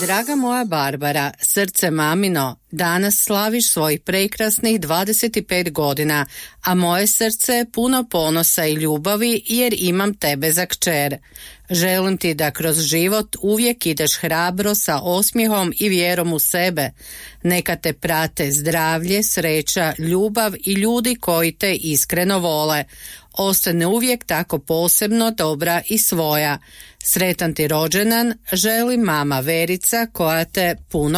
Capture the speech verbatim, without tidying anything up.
Draga moja Barbara, srce mamino, danas slaviš svojih prekrasnih dvadeset pet godina, a moje srce je puno ponosa i ljubavi jer imam tebe za kćer. Želim ti da kroz život uvijek ideš hrabro sa osmijehom i vjerom u sebe. Neka te prate zdravlje, sreća, ljubav i ljudi koji te iskreno vole. Ostane uvijek tako posebno, dobra i svoja. Sretan ti rođendan, želi mama Verica koja te puno